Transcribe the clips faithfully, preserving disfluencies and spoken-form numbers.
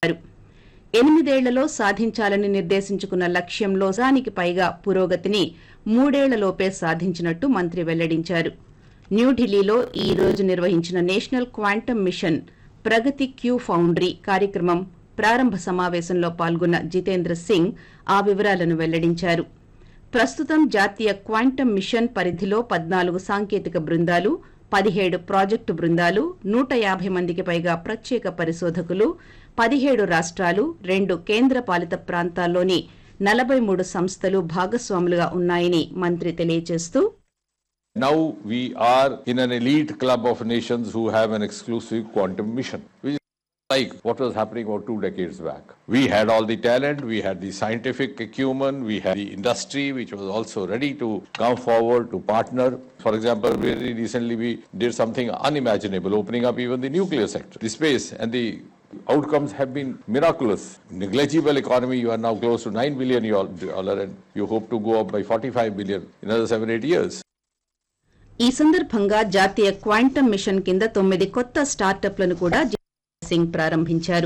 ఎనిమిదేళ్లలో సాధించాలని నిర్దేశించుకున్న లక్ష్యంలో సగానికి పైగా పురోగతిని మూడేళ్లలోపే సాధించినట్టు మంత్రి వెల్లడించారు. న్యూఢిల్లీలో ఈ రోజు నిర్వహించిన నేషనల్ క్వాంటమ్ మిషన్ ప్రగతి క్యూ ఫౌండరీ కార్యక్రమం ప్రారంభ సమావేశంలో పాల్గొన్న జితేంద్ర సింగ్ ఆ వివరాలను వెల్లడించారు. ప్రస్తుతం జాతీయ క్వాంటమ్ మిషన్ పరిధిలో పద్నాలుగు సాంకేతిక బృందాలు, పదిహేడు ప్రాజెక్టు బృందాలు, నూట యాభై మందికి పైగా ప్రత్యేక పరిశోధకులు, పదిహేడు రాష్ట్రాలు, రెండు కేంద్రపాలిత ప్రాంతాల్లోని నలభై మూడు సంస్థలు భాగస్వాములుగా ఉన్నాయని మంత్రి తెలియజేస్తూ, Now we are in an elite club of nations who have an exclusive quantum mission, which is like what was happening about two decades back. We had all the talent, we had the scientific acumen, we had the industry which was also ready to come forward to partner. For example, very recently we did something unimaginable, opening up even the nuclear sector, the space, and the outcomes have been miraculous. Negligible economy, you are now close to nine billion dollars and you hope to go up by forty-five billion in another seven eight years. ఈ సందర్భంగా జాతీయ quantum mission కింద తొమ్మిది కొత్త స్టార్టప్లను కూడా జితేంద్ర సింగ్ ప్రారంభించారు.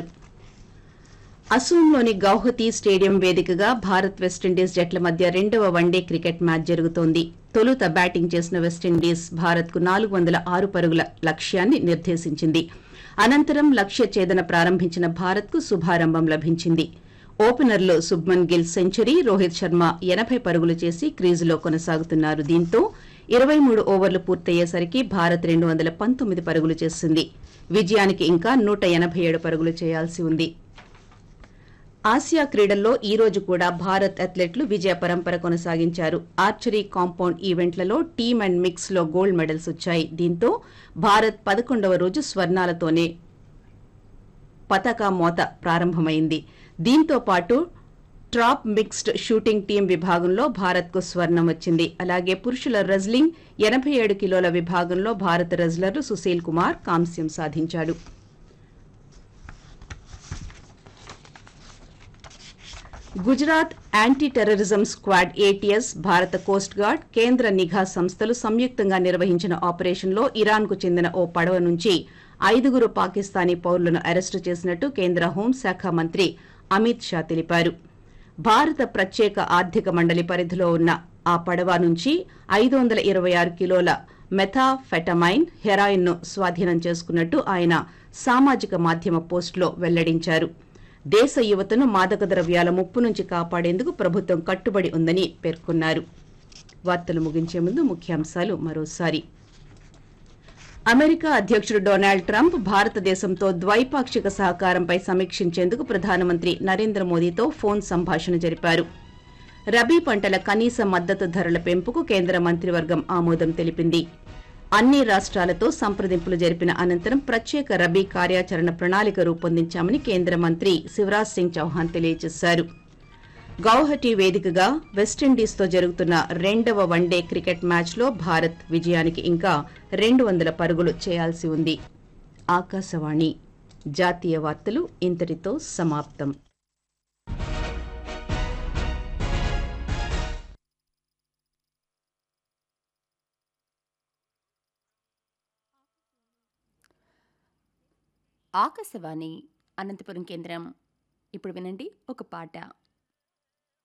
అసోంలోని Guwahati stadium వేదికగా Bharat West Indies జట్ల మధ్య రెండవ వన్డే క్రికెట్ మ్యాచ్ జరుగుతోంది. తొలుత బ్యాటింగ్ చేసిన వెస్టిండీస్ భారత్కు నాలుగు వందల ఆరు పరుగుల లక్ష్యాన్ని నిర్దేశించింది. అనంతరం లక్ష్య ఛేదన ప్రారంభించిన భారత్కు శుభారంభం లభించింది. ఓపెనర్లు శుభ్మన్ గిల్ సెంచరీ, రోహిత్ శర్మ ఎనభై పరుగులు చేసి క్రీజులో కొనసాగుతున్నారు. దీంతో ఇరవై మూడు ఓవర్లు పూర్తయ్యేసరికి భారత్ రెండు వందల పంతొమ్మిది పరుగులు చేసింది. విజయానికి ఇంకా నూట ఎనభై ఏడు పరుగులు చేయాల్సి ఉంది. ఆసియా క్రీడల్లో ఈ రోజు కూడా భారత్ అథ్లెట్లు విజయ పరంపర కొనసాగించారు. Archery compound ఈవెంట్లలో team and mix లో గోల్డ్ మెడల్స్ వచ్చాయి. దీంతో భారత్ పదకొండవ రోజు స్వర్ణాలతోనే పతాక మోత ప్రారంభమైంది. దీంతో పాటు ట్రాప్ మిక్స్డ్ షూటింగ్ టీం విభాగంలో భారత్కు స్వర్ణం వచ్చింది. అలాగే పురుషుల రెజ్లింగ్ ఎనభై ఏడు కిలోల విభాగంలో భారత రెజ్లర్ సుశీల్ కుమార్ కాంస్యం సాధించాడు. Gujarat anti terrorism squad ATS, భారత కోస్ట్ గార్డ్, కేంద్ర నిఘా సంస్థలు సంయుక్తంగా నిర్వహించిన ఆపరేషన్లో ఇరాన్కు చెందిన ఓ పడవ నుంచి ఐదుగురు పాకిస్తానీ పౌరులను అరెస్టు చేసినట్టు కేంద్ర హోంశాఖ మంత్రి అమిత్ షా తెలిపారు. భారత ప్రత్యేక ఆర్థిక మండలి పరిధిలో ఉన్న ఆ పడవ నుంచి ఐదు వందల ఇరవై ఆరు కిలోల మెథాఫెటమైన్ హెరాయిన్ ను స్వాధీనం చేసుకున్నట్టు ఆయన సామాజిక మాధ్యమ పోస్టులో వెల్లడించారు. దేశ యువతను మాదక ద్రవ్యాల ముప్పు నుంచి కాపాడేందుకు ప్రభుత్వం కట్టుబడి ఉందని పేర్కొన్నారు. వార్తలు ముగించే ముందు ముఖ్యాంశాలు మరోసారి. అమెరికా అధ్యకుడు డొనాల్డ్ ట్రంప్ భారతదేశంతో ద్వైపాక్షిక సహకారంపై సమీక్షించేందుకు ప్రధానమంత్రి నరేంద్ర మోదీతో ఫోన్ సంభాషణ జరిపారు. రబీ పంటల కనీస మద్దతు ధరల పెంపుకు కేంద్ర మంత్రివర్గం ఆమోదం తెలిపింది. అన్ని రాష్ట్రాలతో సంప్రదింపులు జరిపిన అనంతరం ప్రత్యేక రబీ కార్యాచరణ ప్రణాళిక రూపొందించామని కేంద్ర మంత్రి శివరాజ్ సింగ్ చౌహాన్ తెలియజేశారు. గౌహటి వేదికగా వెస్టిండీస్తో జరుగుతున్న రెండవ వన్డే క్రికెట్ మ్యాచ్లో భారత్ విజయానికి ఇంకా రెండు వందల పరుగులు చేయాల్సి ఉంది. ఆకాశవాణి జాతీయ వార్తలు ఇంతటితో సమాప్తం. ఆకాశవాణి అనంతపురం కేంద్రం. ఇప్పుడు వినండి ఒక పాట.